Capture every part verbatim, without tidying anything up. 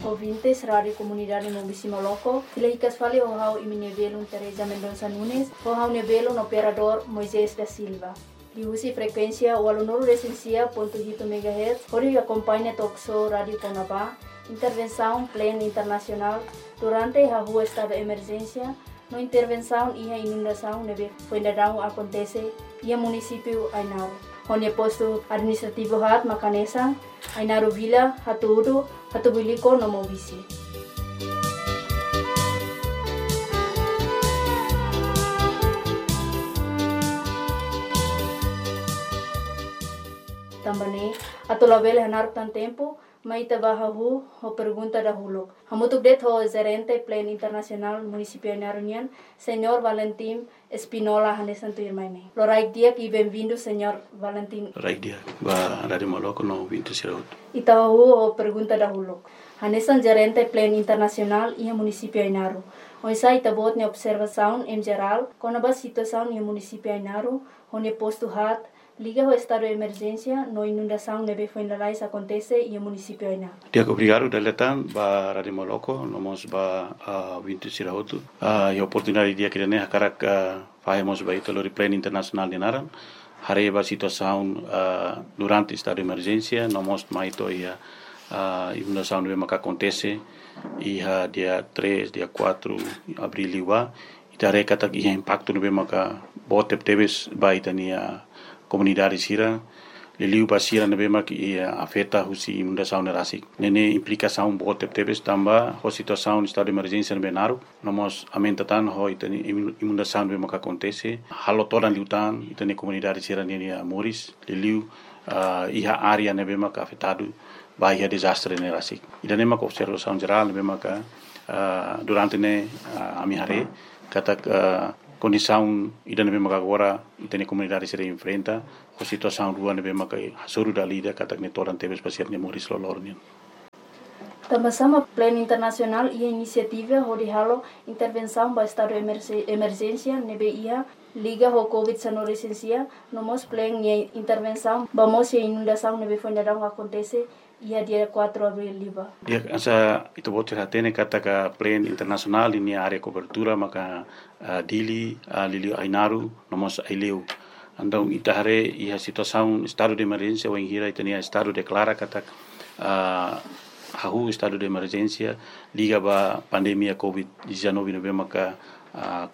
ouvintes, Rádio Comunidade Mobisi Moloco. Ilahicas fale o hau iminevelo Teresa Mendonça Nunes, o hau nevelo no operador Moisés da Silva. Diusi frequência o aluno recensia ponto oito megahertz, onde acompanha Toxo Rádio Conabá, intervenção plena internacional durante a rua estado de emergência, no intervenção e a inundação neve fuendarão acontece e a município Ainaro. Onde posto administrativo hat Macanesa, Ainaro Vila, Hatudo, Hatubiliko no Mobisi. Também, atolabel hanar tan tempo, maita bahahu ho pergunta dahulu. Hamutuk det ho gerente plan internasional município Ainarunian, senhor Valentim Espinola Hanesan Tuirmaine. Loraik dia e bem-vindo, senhor Valentim. Loraik dia, ba Rádio Moloco no vinte Siraut. Itahu ho pergunta dahulu. Hanesan gerente plan internasional e município Ainaru. Oisa itabot ne observação em geral, com a situação no município Ainaru, onde posto hat liga ao estado de emergência, no inundação neve fuendalais acontece e o município Aina. Dia obrigado daletan ba Rádio Moloco, nomos ba vinte Siraut. A oportunidade dia que ne karak fazemos ba ito lori plan internacional de Naran. Hare ba situação durante estado de emergência, nomos maito ia inundação neve maka acontece e dia três, dia quatro abril liwa. Itare kata ia impacto neve maka botep tebes ba itania comunidade sira leliu basira nebe mak i afeta husi inundação nerasik nene implicação bote tebes tamba ho situação estado de emergência nebe naru nomos amentatan ho itani inundação nebe mak acontece halo todan liutan itani comunidade sira nene moris leliu iha área nebe mak afetado by a desastre nerasik idane mak observação geral nebe mak durante ne amihare kata condição ida nebe maka agora itani comunidade se enfrenta a situação rua nebe maka hasuru dalida kata ne toran tebes pasir ne moris lolornian. Também plano internacional e iniciativa onde halo intervenção para estado de emergência nebe ia liga ho covid dezenove licencia nomos plan e intervenção vamos e inundação nebe fuendarão acontece ia dia quatro abril liba. Dia asa itu bote hatene kata ka plan internasional ini area cobertura maka uh, dili uh, lili Ainaru nomos aileu. Andau itahare ia situação estado de emergência ou hira itania estado declara kata uh, hahu estado de emergência liga ba pandemia covid dezenove nove maka uh,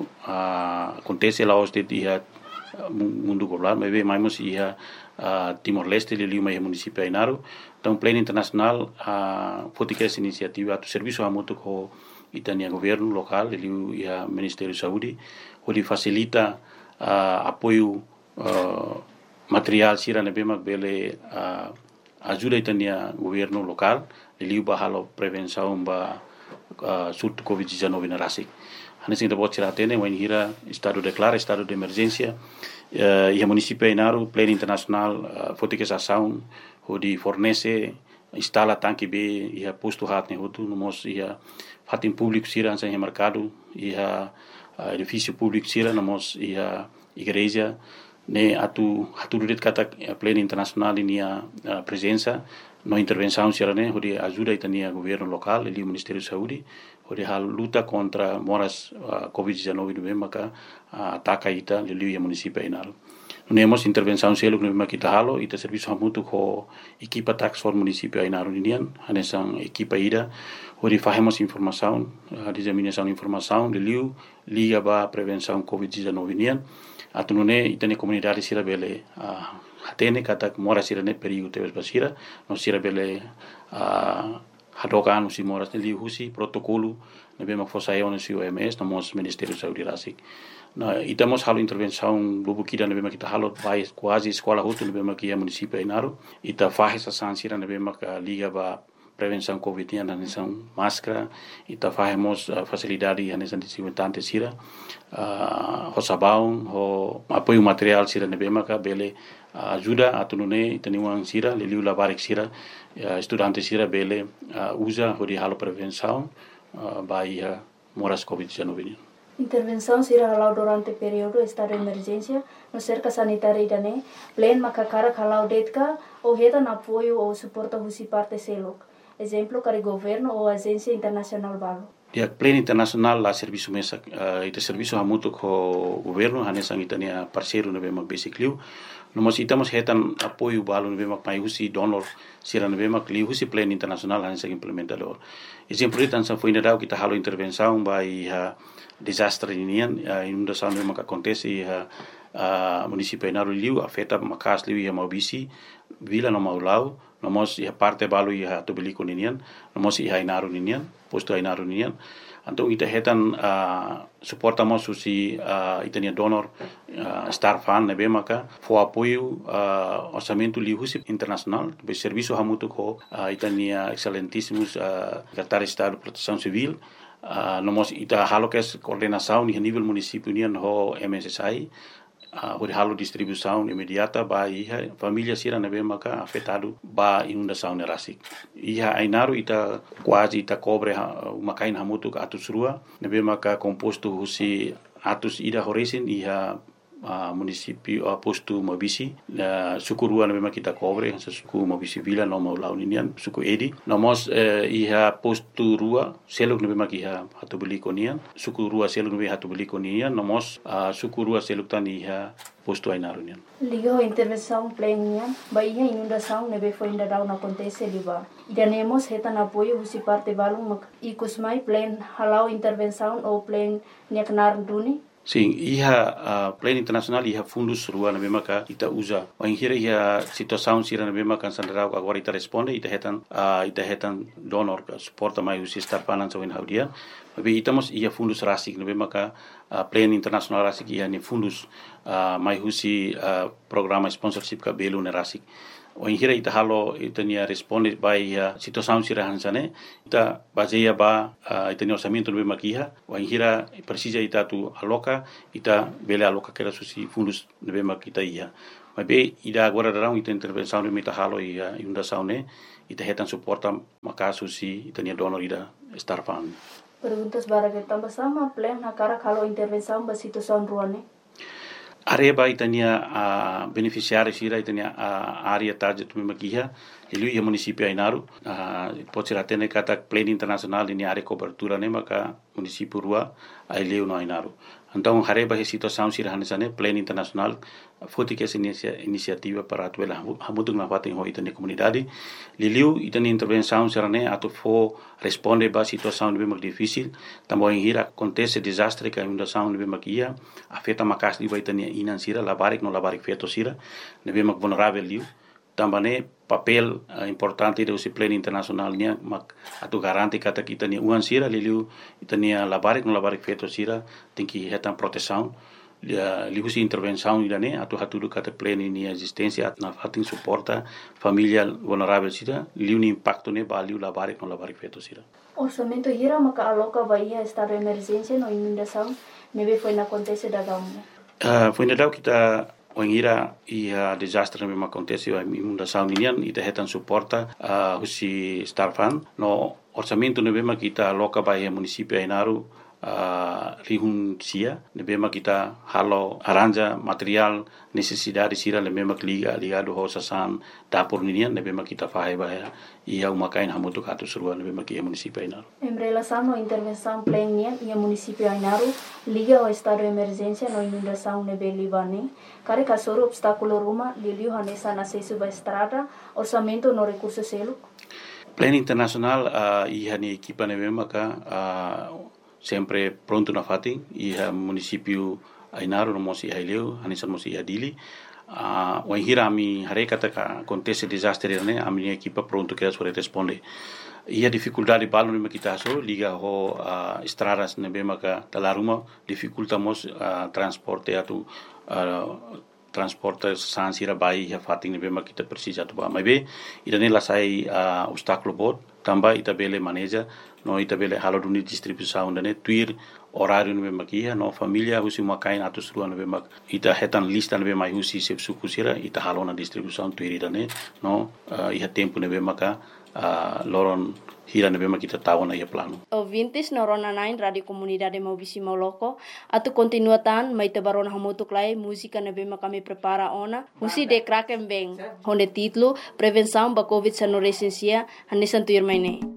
uh, acontece lá os de dia mundo global mas mais ia Uh, Timor-Leste liliu mai município Ainaru então plano internacional a uh, fotica essa iniciativa do serviço a muito com itania governo local liliu ia Ministério da Saúde onde facilita uh, apoio uh, material sira nebema bele uh, ajuda itania governo local liliu bahalo prevenção ba uh, surto covid dezenove na rasik hanes ainda pode tirar tene when hira estado declara estado de emergência uh, e a município Ainaru plano internacional uh, fotica essa ação onde fornece instala tanque B e a posto hat ne hotu nomos e a fatin público sira ansa em mercado e a edifício público sira nomos e a igreja ne atu atu det kata plano internacional ini a presença no intervenção sira ne onde ajuda itania governo local e o Ministério da Saúde onde a luta contra moras uh, covid dezenove no maka uh, ataca ita lili o município Ainaru. Nemos intervenção selo no maka kita halo ita serviço hamutu ko equipa tax for município Ainaru nian hanesan equipa ida onde fazemos informação a disseminação de informação lili liga ba prevenção covid dezenove nian atunune itane comunidade sira bele uh, hatene kata mora sira ne perigo tebes basira no sira bele uh, hadokan usi moras ne liu husi protocolo nebe mak fosayon usi O M S nomos Ministério da Saúde rasik na itamos halo intervenção lubu kida nebe mak kita halo vai quase escola hutu nebe mak ia município Ainaru ita faz essa sansira nebe mak liga ba prevenção covid nian hanesan máscara ita fazemos uh, facilidade hanesan desinfetante sira uh, ho sabão ho apoio material sira nebe mak bele uh, ajuda atunune itaniwang sira liliu labarik sira uh, estudante sira bele uh, usa hodi halo prevenção uh, bai uh, moras covid dezenove. Intervenção será halau durante o período estado de emergência no cerca sanitária idane plan makakara halau detka ou reta na apoio ou suporta husi parte selok exemplo para governo ou agência internacional balo. Dia pleno internasional la serviço mesa uh, ita serviço hamutu ko governo hanesang itania parceiro na bema basically no mas itamos hetan apoio balo na bema mai husi donor sira na bema kli husi pleno internasional hanesang implementador exemplo itan sa foi nadau kita halo intervenção by uh, desastre inian uh, inundação na bema que acontece uh, uh, município Inaru liu afeta makas liu ia maubisi vila no maulau nomos ia parte balu ia tubeliko ninian nomos ia Inaru ninian posto Inaru ninian anto ita hetan uh, suportamos susi uh, itania donor uh, star fan nebe maka fo apoio uh, orçamento lihusi internacional be serviço hamutu ko uh, itania excelentíssimos uh, secretário de Estado de Proteção Civil uh, nomos ita halo kes coordenação ni nível município nian ho M S S I Uh, halo distribuição imediata ba iha família sira nebe maka afetado ba inundação nerasik iha Inaru ita quase ita cobre uh, makain hamutu ka atus rua nebe maka composto husi atus ida horesin iha uh, município uh, posto Mabisi uh, suku rua nebe maka kita cobre sa suku Mabisi vila no mau launian suku edi nomos uh, iha posto rua seluk nebe maka iha hatu beli konian suku rua seluk nebe hatu beli konian nomos uh, suku rua seluk tan iha posto Inaru nian ligo intervenção plena baia inundação nebe foi ainda não acontece liba idanemos hetan apoio husi parte balung ikusmai plan halau intervenção ou plan niaknar duni. Sim, iha uh, plano internacional iha fundus rua na bema ka ita usa. O inhira iha situação sira na bema kan sandarau agora ita responde ita hetan uh, ita hetan donor ka suporta mai usi star panan so in haudia. Tapi itamos iha fundus rasik na bema ka uh, plano internacional rasik iha ni fundus uh, mai usi uh, programa sponsorship ka belu na rasik. O inhira ita halo ita nia responde by uh, situação sira hansane ita baseia ba uh, ita nia orçamento no bema kiha o inhira precisa ita tu aloca ita bele aloca que era susi fundos no bema kita ia mas be ida agora darão ita intervenção no ita halo ia inundação ne ita hetan suporta maka susi ita nia donor ida star fund. Perguntas bara que tambah sama plan na cara kalau intervenção ba situação ruane. Areba itania uh, beneficiário sira itania uh, área target tu makiha ilu ia município Inaru uh, pode ser até kata plano internacional ini área cobertura ne maka município rua aileu no Inaru então areba he situação sira hanesane plano internacional foti que essa iniciativa para atuela hamutung na fatin ho itania comunidade liliu itania intervenção sira ne atu fo responde ba situação bem mais difícil também hira acontece desastre que a inundação bem makia afeta makas di itania inan sira labarik no labarik feto sira nebe mak vulnerável liu também papel uh, importante do plano internacional nia mak atu garanti kata kita ni uan sira liliu itania labarik no labarik feto sira tem que hetan proteção liu si intervenção idane atu hatu kata plano ni existência na fatin suporta família vulnerável sira liu ni impacto ne ba liu labarik no labarik feto sira. Orçamento hira maka aloca baia estado de emergência no inundação nebe foi na acontece da gamu. Uh, foi na dau kita o ingira ia desastre mesmo acontece a inundação ninian ita hetan suporta uh, husi starfan no orçamento ne bema kita aloca baia município Inaru uh, rihun sia ne bema kita halo aranja material necessidade sira le bema liga ligado ho sasan dapur ninian ne bema kita fahe baia ia umakain hamutu katu surua ne bema kia município Inaru. Em relação à intervenção plena ia município Inaru liga ao estado de emergência no inundação nebe libane kare kasoro obstáculo ruma liliu hanesa na acesso ba estrada orçamento no recurso selo. Plano internacional uh, iha ni equipa nebe maka uh, sempre pronto na fatin iha município Inaru no mosi haileu hanesa mosi adili uh, o hira mi harekata ka acontece desastre ne ami equipa pronto que as responde ia dificuldade balu ne kita so liga ho uh, estradas ne bema ka talaruma dificultamos uh, transporte atu uh, transporte sansira bai ya fating ne bema kita precisa tu ba mai ida ne la sai uh, obstáculo bot tamba ita bele manager no ita bele halo duni distribuição ne tuir horário ne bema kia no familia husi makain atu sruan ne bema ita hetan lista ne bema husi sep sukusira ita halo na distribuição tuir ida ne no uh, iha tempo ne bema ka uh, loron hira na bema kita tahu na ia plano. Ouvintes na Rona Nine Radio Comunidade Maubisi Moloko, atu continuatan mai te barona hamutuk lai música na bema kami prepara ona, husi de kraken beng, honde titlo Prevenção ba Covid sa no resensia, hanisan tuir mai ne.